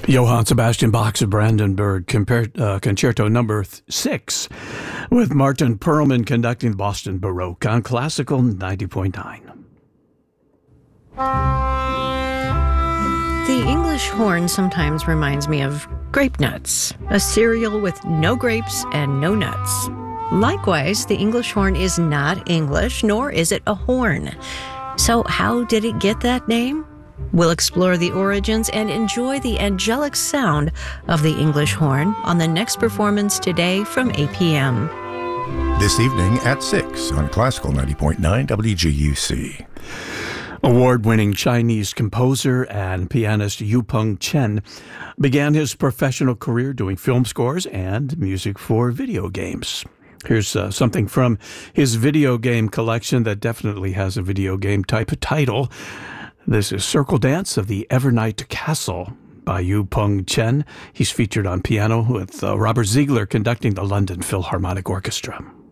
Johann Sebastian Bach's Brandenburg Concerto Number 6, with Martin Perlman conducting the Boston Baroque on Classical 90.9. The English horn sometimes reminds me of grape nuts, a cereal with no grapes and no nuts. Likewise, the English horn is not English, nor is it a horn. So how did it get that name? We'll explore the origins and enjoy the angelic sound of the English horn on the next performance today from 8 p.m. This evening at 6 on Classical 90.9 WGUC. Award-winning Chinese composer and pianist Yupeng Chen began his professional career doing film scores and music for video games. Here's something from his video game collection that definitely has a video game type of title. This is Circle Dance of the Evernight Castle by Yupeng Chen. He's featured on piano with Robert Ziegler conducting the London Philharmonic Orchestra.